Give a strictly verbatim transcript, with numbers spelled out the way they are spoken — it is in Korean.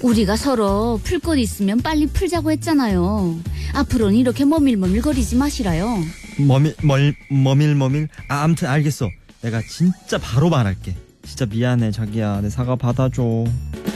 우리가 서로 풀 것 있으면 빨리 풀자고 했잖아요. 앞으로는 이렇게 머밀머밀 거리지 마시라요. 머밀 멀 머밀머밀. 아, 아무튼 알겠어. 내가 진짜 바로 말할게. 진짜 미안해 자기야. 내 사과 받아줘.